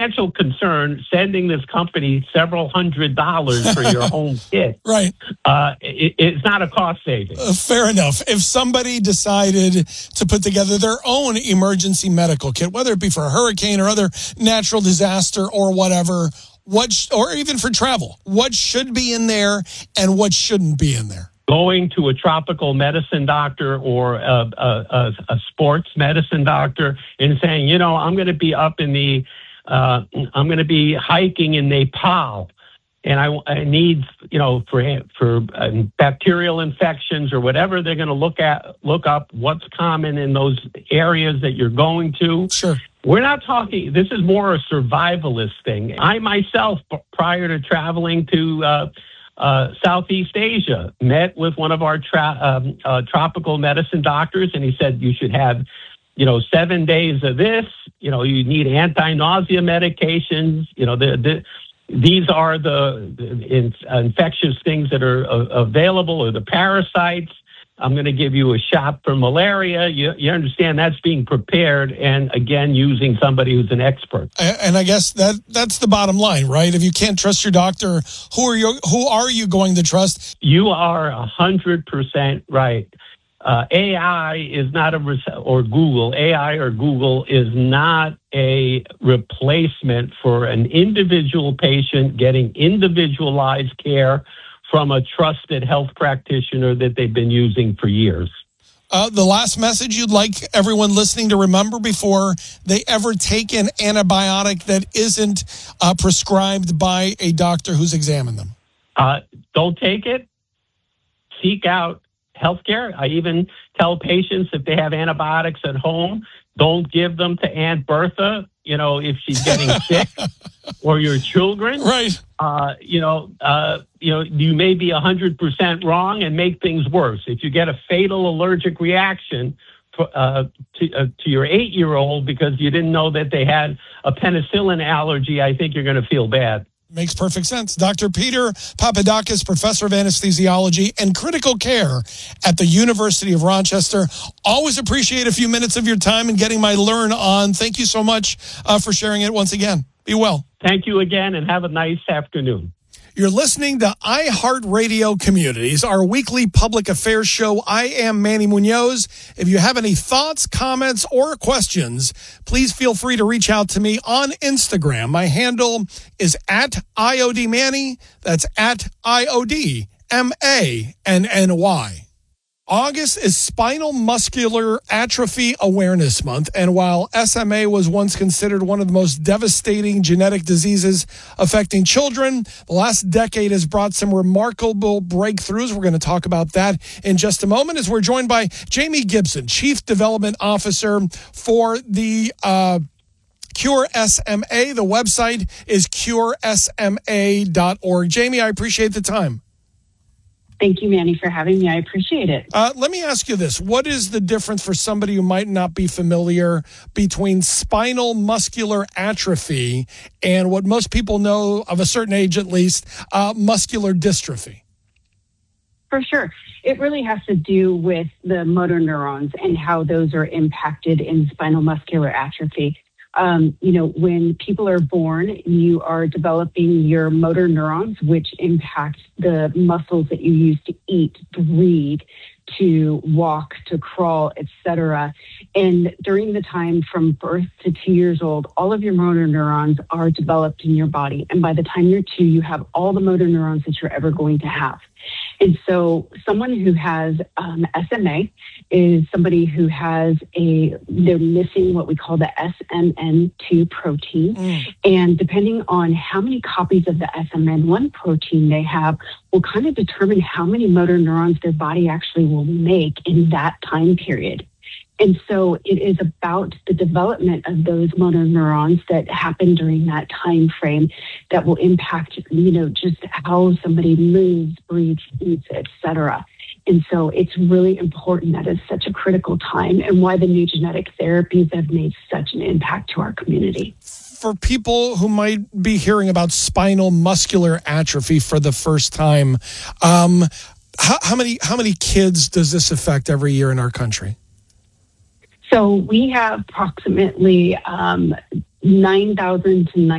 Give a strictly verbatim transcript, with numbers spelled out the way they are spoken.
financial concern, sending this company several hundred dollars for your home kit, right? Uh, it, it's not a cost saving. Uh, fair enough. If somebody decided to put together their own emergency medical kit, whether it be for a hurricane or other natural disaster or whatever, what sh- or even for travel, what should be in there and what shouldn't be in there? Going to a tropical medicine doctor or a, a, a, a sports medicine doctor and saying, you know, I'm going to be up in the, uh, I'm going to be hiking in Nepal, and I, I need, you know, for for uh, bacterial infections or whatever, they're going to look at look up what's common in those areas that you're going to. Sure. We're not talking. This is more a survivalist thing. I myself, prior to traveling to uh, Uh, Southeast Asia, met with one of our tra- um, uh, tropical medicine doctors, and he said you should have, you know, seven days of this. You know, you need anti-nausea medications. You know, the, the these are the, the in, uh, infectious things that are uh, available, or the parasites. I'm going to give you a shot for malaria. You, you understand that's being prepared, and again, using somebody who's an expert. And I guess that that's the bottom line, right? If you can't trust your doctor, who are you? Who are you going to trust? You are a hundred percent right. Uh, A I is not a or Google. A I or Google is not a replacement for an individual patient getting individualized care from a trusted health practitioner that they've been using for years. Uh, the last message you'd like everyone listening to remember before they ever take an antibiotic that isn't uh, prescribed by a doctor who's examined them? Uh, don't take it. Seek out healthcare. I even tell patients if they have antibiotics at home, don't give them to Aunt Bertha, you know, if she's getting sick, or your children. Right. Uh, you know, uh, you know, you may be one hundred percent wrong and make things worse. If you get a fatal allergic reaction for, uh, to, uh, to your eight-year-old because you didn't know that they had a penicillin allergy, I think you're going to feel bad. Makes perfect sense. Doctor Peter Papadakis, professor of anesthesiology and critical care at the University of Rochester. Always appreciate a few minutes of your time and getting my learn on. Thank you so much uh, for sharing it once again. Be well. Thank you again, and have a nice afternoon. You're listening to iHeartRadio Communities, our weekly public affairs show. I am Manny Munoz. If you have any thoughts, comments, or questions, please feel free to reach out to me on Instagram. My handle is at I O D Manny. That's at I O D M A N N Y. August is Spinal Muscular Atrophy Awareness Month, and while S M A was once considered one of the most devastating genetic diseases affecting children, the last decade has brought some remarkable breakthroughs. We're going to talk about that in just a moment as we're joined by Jamie Gibson, Chief Development Officer for the uh, Cure S M A. The website is cure S M A dot org. Jamie, I appreciate the time. Thank you, Manny, for having me. I appreciate it. Uh, let me ask you this. What is the difference for somebody who might not be familiar between spinal muscular atrophy and what most people know, of a certain age at least, uh, muscular dystrophy? For sure. It really has to do with the motor neurons and how those are impacted in spinal muscular atrophy. Um, you know, when people are born, you are developing your motor neurons, which impact the muscles that you use to eat, breathe, to walk, to crawl, et cetera. And during the time from birth to two years old, all of your motor neurons are developed in your body. And by the time you're two, you have all the motor neurons that you're ever going to have. And so someone who has um, S M A is somebody who has a, they're missing what we call the S M N two protein. Mm. And depending on how many copies of the S M N one protein they have will kind of determine how many motor neurons their body actually will make in that time period. And so it is about the development of those motor neurons that happen during that time frame that will impact, you know, just how somebody moves, breathes, eats, et cetera. And so it's really important. That is such a critical time, and why the new genetic therapies have made such an impact to our community. For people who might be hearing about spinal muscular atrophy for the first time, um, how, how many how many kids does this affect every year in our country? So we have approximately um, nine thousand to nine.